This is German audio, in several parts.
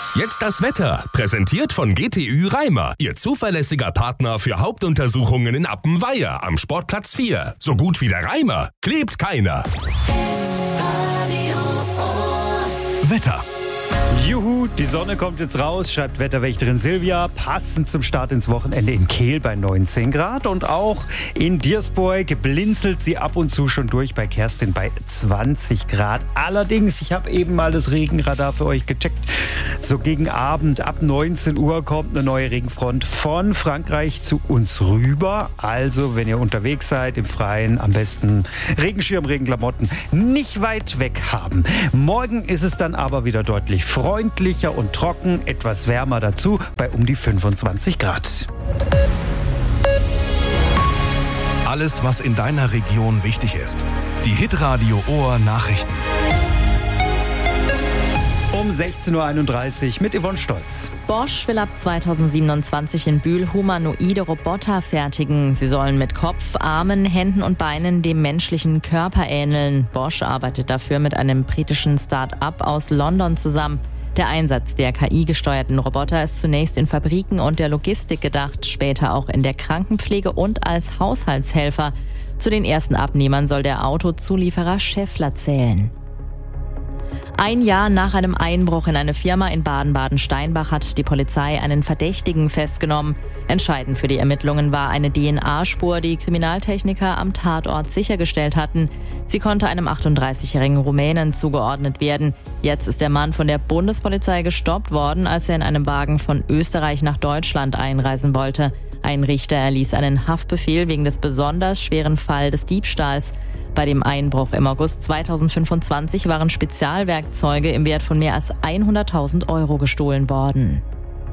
Jetzt das Wetter, präsentiert von GTÜ Reimer, Ihr zuverlässiger Partner für Hauptuntersuchungen in Appenweier am Sportplatz 4. So gut wie der Reimer, klebt keiner. Wetter. Juhu, die Sonne kommt jetzt raus, schreibt Wetterwächterin Silvia. Passend zum Start ins Wochenende in Kehl bei 19 Grad. Und auch in Diersburg blinzelt sie ab und zu schon durch bei Kerstin bei 20 Grad. Allerdings, ich habe eben mal das Regenradar für euch gecheckt. So gegen Abend ab 19 Uhr kommt eine neue Regenfront von Frankreich zu uns rüber. Also, wenn ihr unterwegs seid im Freien, am besten Regenschirm, Regenklamotten nicht weit weg haben. Morgen ist es dann aber wieder deutlich freundlicher und trocken, etwas wärmer dazu bei um die 25 Grad. Alles, was in deiner Region wichtig ist. Die Hitradio Ohr Nachrichten. Um 16.31 Uhr mit Yvonne Stolz. Bosch will ab 2027 in Bühl humanoide Roboter fertigen. Sie sollen mit Kopf, Armen, Händen und Beinen dem menschlichen Körper ähneln. Bosch arbeitet dafür mit einem britischen Start-up aus London zusammen. Der Einsatz der KI-gesteuerten Roboter ist zunächst in Fabriken und der Logistik gedacht, später auch in der Krankenpflege und als Haushaltshelfer. Zu den ersten Abnehmern soll der Autozulieferer Schaeffler zählen. Ein Jahr nach einem Einbruch in eine Firma in Baden-Baden-Steinbach hat die Polizei einen Verdächtigen festgenommen. Entscheidend für die Ermittlungen war eine DNA-Spur, die Kriminaltechniker am Tatort sichergestellt hatten. Sie konnte einem 38-jährigen Rumänen zugeordnet werden. Jetzt ist der Mann von der Bundespolizei gestoppt worden, als er in einem Wagen von Österreich nach Deutschland einreisen wollte. Ein Richter erließ einen Haftbefehl wegen des besonders schweren Falls des Diebstahls. Bei dem Einbruch im August 2025 waren Spezialwerkzeuge im Wert von mehr als 100.000 € gestohlen worden.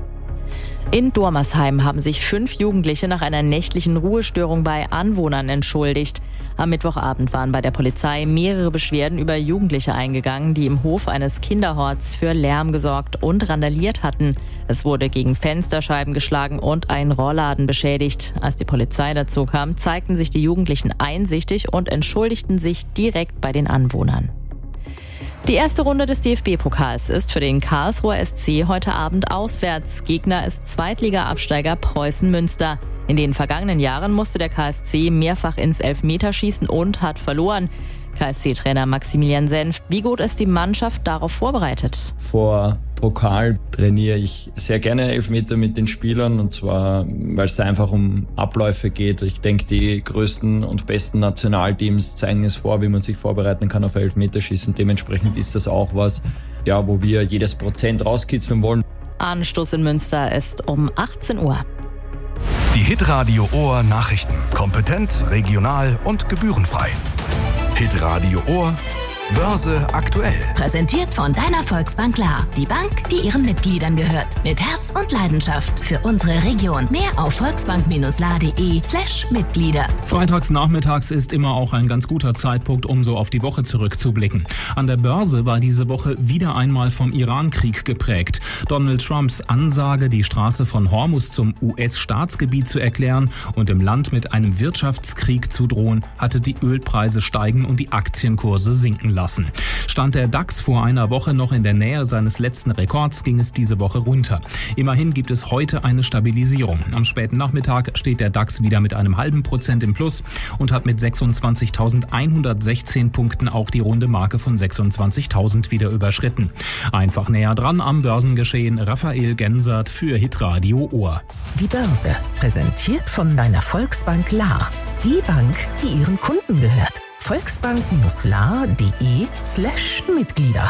In Dormersheim haben sich 5 Jugendliche nach einer nächtlichen Ruhestörung bei Anwohnern entschuldigt. Am Mittwochabend waren bei der Polizei mehrere Beschwerden über Jugendliche eingegangen, die im Hof eines Kinderhorts für Lärm gesorgt und randaliert hatten. Es wurde gegen Fensterscheiben geschlagen und ein Rollladen beschädigt. Als die Polizei dazu kam, zeigten sich die Jugendlichen einsichtig und entschuldigten sich direkt bei den Anwohnern. Die erste Runde des DFB-Pokals ist für den Karlsruher SC heute Abend auswärts. Gegner ist Zweitliga-Absteiger Preußen Münster. In den vergangenen Jahren musste der KSC mehrfach ins Elfmeterschießen und hat verloren. KSC-Trainer Maximilian Senft, wie gut ist die Mannschaft darauf vorbereitet? Vor Pokal trainiere ich sehr gerne Elfmeter mit den Spielern, und zwar, weil es einfach um Abläufe geht. Ich denke, die größten und besten Nationalteams zeigen es vor, wie man sich vorbereiten kann auf Elfmeterschießen. Dementsprechend ist das auch was, wo wir jedes Prozent rauskitzeln wollen. Anstoß in Münster ist um 18 Uhr. Die Hitradio Ohr Nachrichten. Kompetent, regional und gebührenfrei. Hitradio Ohr, Börse aktuell. Präsentiert von deiner Volksbank Klar. Die Bank, die ihren Mitgliedern gehört. Mit Herz und Leidenschaft für unsere Region. Mehr auf volksbank-la.de/Mitglieder. Freitags nachmittags ist immer auch ein ganz guter Zeitpunkt, um so auf die Woche zurückzublicken. An der Börse war diese Woche wieder einmal vom Irankrieg geprägt. Donald Trumps Ansage, die Straße von Hormuz zum US-Staatsgebiet zu erklären und im Land mit einem Wirtschaftskrieg zu drohen, hatte die Ölpreise steigen und die Aktienkurse sinken lassen. Stand der DAX vor einer Woche noch in der Nähe seines letzten Rekords, ging es diese Woche runter. Immerhin gibt es heute eine Stabilisierung. Am späten Nachmittag steht der DAX wieder mit einem halben Prozent im Plus und hat mit 26.116 Punkten auch die runde Marke von 26.000 wieder überschritten. Einfach näher dran am Börsengeschehen, Raphael Gensert für Hitradio Ohr. Die Börse, präsentiert von deiner Volksbank La. Die Bank, die ihren Kunden gehört. volksbank-la.de/Mitglieder.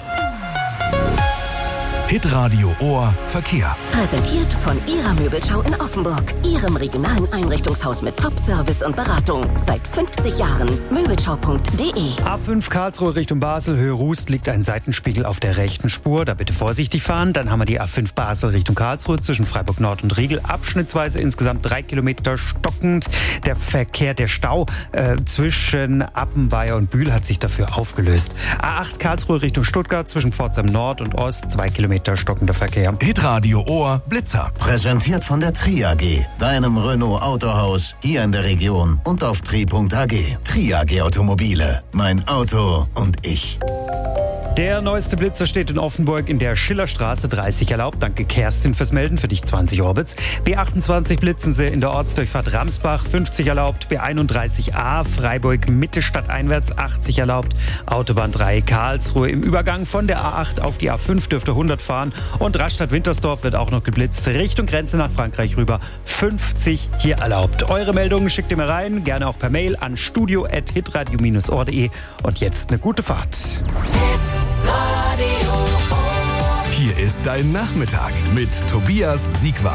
Hitradio Ohr Verkehr. Präsentiert von Ihrer Möbelschau in Offenburg. Ihrem regionalen Einrichtungshaus mit Top-Service und Beratung. Seit 50 Jahren. Möbelschau.de. A5 Karlsruhe Richtung Basel, Höhe Rust, liegt ein Seitenspiegel auf der rechten Spur. Da bitte vorsichtig fahren. Dann haben wir die A5 Basel Richtung Karlsruhe zwischen Freiburg Nord und Riegel. Abschnittsweise insgesamt 3 Kilometer stockend. Der Stau zwischen Appenweier und Bühl hat sich dafür aufgelöst. A8 Karlsruhe Richtung Stuttgart zwischen Pforzheim Nord und Ost, 2 Kilometer stockender Verkehr. Hitradio Ohr Blitzer. Präsentiert von der Tri AG, deinem Renault Autohaus hier in der Region und auf tri.ag. Tri AG Automobile, mein Auto und ich. Der neueste Blitzer steht in Offenburg in der Schillerstraße, 30 erlaubt. Danke Kerstin fürs Melden, für dich 20 Orbits. B28 blitzen sie in der Ortsdurchfahrt Ramsbach, 50 erlaubt. B31a Freiburg Mitte stadteinwärts, 80 erlaubt. Autobahn 3 Karlsruhe im Übergang von der A8 auf die A5 dürfte 100 fahren. Und Rastatt-Wintersdorf wird auch noch geblitzt, Richtung Grenze nach Frankreich rüber, 50 hier erlaubt. Eure Meldungen schickt ihr mir rein, gerne auch per Mail an studio@hitradio-ohr.de. Und jetzt eine gute Fahrt. Hier ist dein Nachmittag mit Tobias Siegwart.